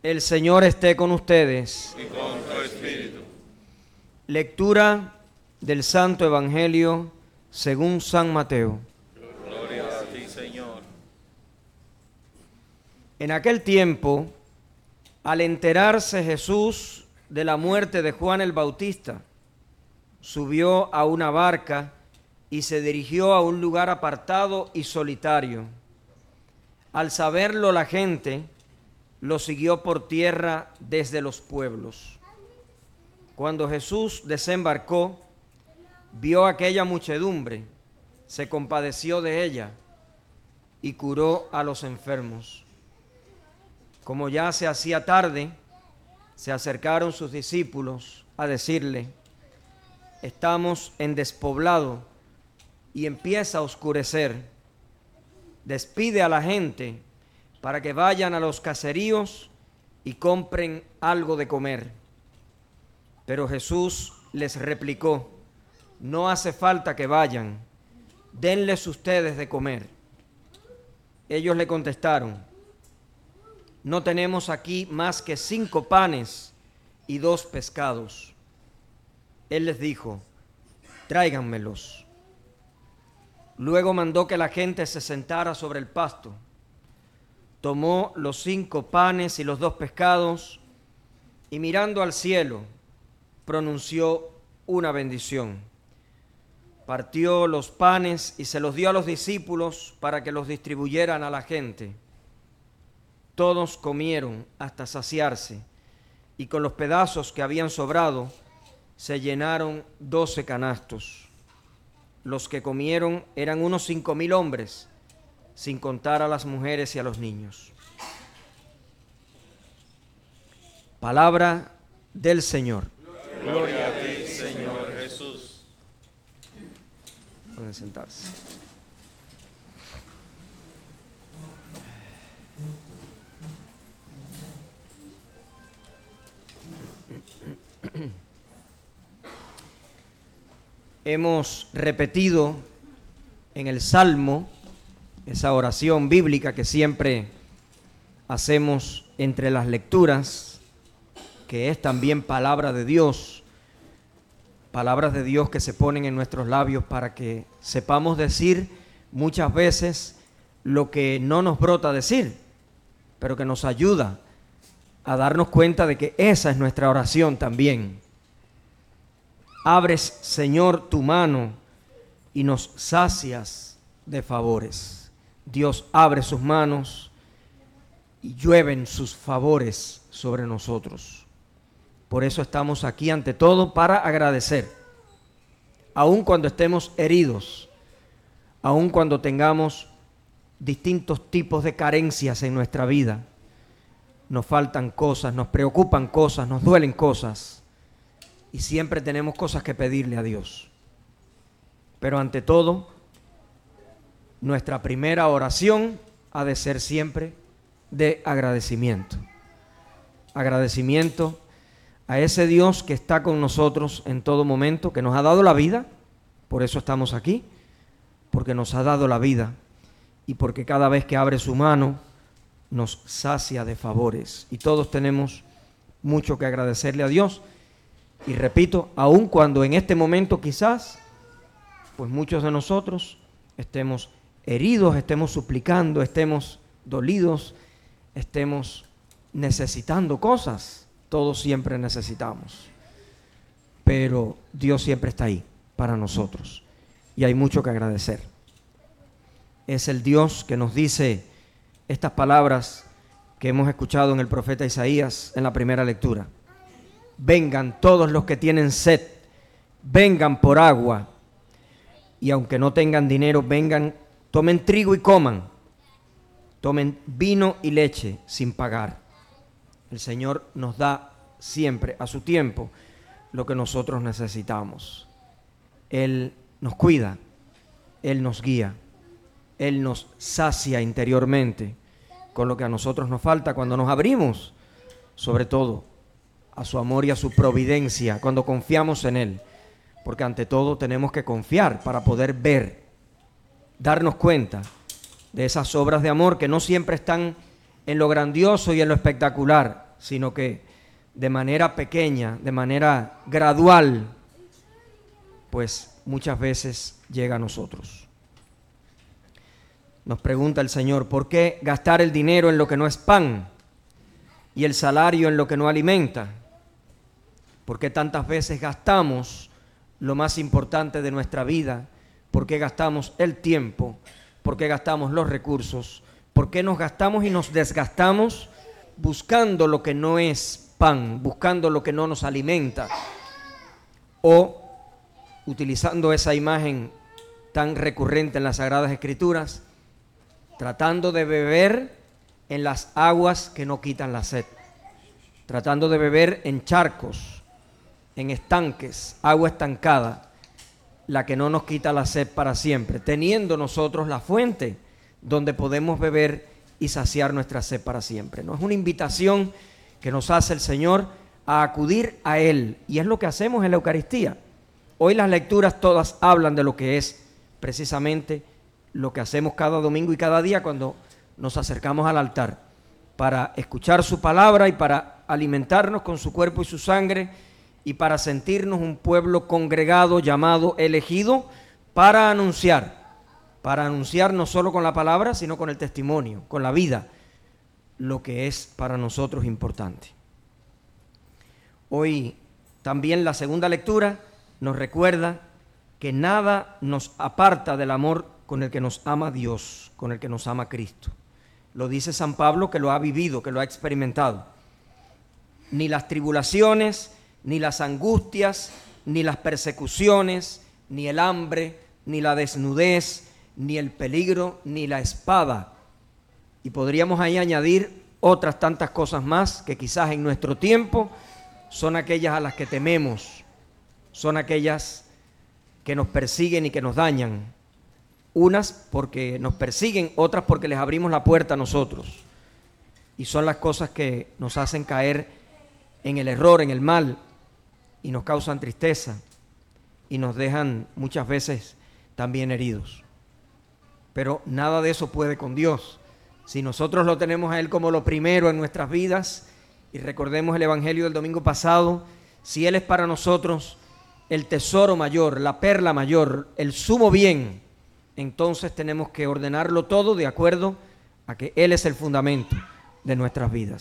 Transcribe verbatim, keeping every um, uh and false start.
El Señor esté con ustedes. Y con tu espíritu. Lectura del Santo Evangelio según San Mateo. Gloria a ti, Señor. En aquel tiempo, al enterarse Jesús de la muerte de Juan el Bautista, subió a una barca y se dirigió a un lugar apartado y solitario. Al saberlo la gente, lo siguió por tierra desde los pueblos. Cuando Jesús desembarcó, vio aquella muchedumbre, se compadeció de ella y curó a los enfermos. Como ya se hacía tarde, se acercaron sus discípulos a decirle: estamos en despoblado y empieza a oscurecer. Despide a la gente para que vayan a los caseríos y compren algo de comer. Pero Jesús les replicó: no hace falta que vayan, denles ustedes de comer. Ellos le contestaron: no tenemos aquí más que cinco panes y dos pescados. Él les dijo: tráiganmelos. Luego mandó que la gente se sentara sobre el pasto. Tomó los cinco panes y los dos pescados y, mirando al cielo, pronunció una bendición. Partió los panes y se los dio a los discípulos para que los distribuyeran a la gente. Todos comieron hasta saciarse, y con los pedazos que habían sobrado se llenaron doce canastos. Los que comieron eran unos cinco mil hombres, sin contar a las mujeres y a los niños. Palabra del Señor. Gloria a ti, Señor Jesús. Pueden sentarse. Hemos repetido en el Salmo esa oración bíblica que siempre hacemos entre las lecturas, que es también palabra de Dios, palabras de Dios que se ponen en nuestros labios para que sepamos decir muchas veces lo que no nos brota decir, pero que nos ayuda a darnos cuenta de que esa es nuestra oración también. Abres, Señor, tu mano y nos sacias de favores. Dios abre sus manos y llueven sus favores sobre nosotros. Por eso estamos aquí ante todo para agradecer. Aun cuando estemos heridos, aun cuando tengamos distintos tipos de carencias en nuestra vida, nos faltan cosas, nos preocupan cosas, nos duelen cosas. Y siempre tenemos cosas que pedirle a Dios. Pero ante todo, nuestra primera oración ha de ser siempre de agradecimiento. Agradecimiento a ese Dios que está con nosotros en todo momento, que nos ha dado la vida, por eso estamos aquí, porque nos ha dado la vida y porque cada vez que abre su mano nos sacia de favores. Y todos tenemos mucho que agradecerle a Dios. Y repito, aun cuando en este momento quizás, pues muchos de nosotros estemos heridos, estemos suplicando, estemos dolidos, estemos necesitando cosas, todos siempre necesitamos. Pero Dios siempre está ahí para nosotros y hay mucho que agradecer. Es el Dios que nos dice estas palabras que hemos escuchado en el profeta Isaías en la primera lectura. Vengan todos los que tienen sed, vengan por agua, y aunque no tengan dinero, vengan, tomen trigo y coman, tomen vino y leche sin pagar. El Señor nos da siempre a su tiempo lo que nosotros necesitamos. Él nos cuida, Él nos guía, Él nos sacia interiormente con lo que a nosotros nos falta cuando nos abrimos, sobre todo a su amor y a su providencia, cuando confiamos en Él, porque ante todo tenemos que confiar para poder ver, darnos cuenta de esas obras de amor que no siempre están en lo grandioso y en lo espectacular, sino que de manera pequeña, de manera gradual, pues muchas veces llega a nosotros. Nos pregunta el Señor, ¿por qué gastar el dinero en lo que no es pan y el salario en lo que no alimenta? ¿Por qué tantas veces gastamos lo más importante de nuestra vida? ¿Por qué gastamos el tiempo? ¿Por qué gastamos los recursos? ¿Por qué nos gastamos y nos desgastamos buscando lo que no es pan, buscando lo que no nos alimenta? O utilizando esa imagen tan recurrente en las Sagradas Escrituras, tratando de beber en las aguas que no quitan la sed, tratando de beber en charcos, en estanques, agua estancada, la que no nos quita la sed para siempre, teniendo nosotros la fuente donde podemos beber y saciar nuestra sed para siempre. No es una invitación que nos hace el Señor a acudir a Él, y es lo que hacemos en la Eucaristía. Hoy las lecturas todas hablan de lo que es precisamente lo que hacemos cada domingo y cada día cuando nos acercamos al altar, para escuchar su palabra y para alimentarnos con su cuerpo y su sangre, y para sentirnos un pueblo congregado, llamado, elegido, para anunciar, para anunciar no solo con la palabra, sino con el testimonio, con la vida, lo que es para nosotros importante. Hoy también la segunda lectura nos recuerda que nada nos aparta del amor con el que nos ama Dios, con el que nos ama Cristo. Lo dice San Pablo, que lo ha vivido, que lo ha experimentado. Ni las tribulaciones, ni las angustias, ni las persecuciones, ni el hambre, ni la desnudez, ni el peligro, ni la espada. Y podríamos ahí añadir otras tantas cosas más que quizás en nuestro tiempo son aquellas a las que tememos, son aquellas que nos persiguen y que nos dañan. Unas porque nos persiguen, otras porque les abrimos la puerta a nosotros. Y son las cosas que nos hacen caer en el error, en el mal, y nos causan tristeza y nos dejan muchas veces también heridos. Pero nada de eso puede con Dios. Si nosotros lo tenemos a Él como lo primero en nuestras vidas, y recordemos el Evangelio del domingo pasado, si Él es para nosotros el tesoro mayor, la perla mayor, el sumo bien, entonces tenemos que ordenarlo todo de acuerdo a que Él es el fundamento de nuestras vidas.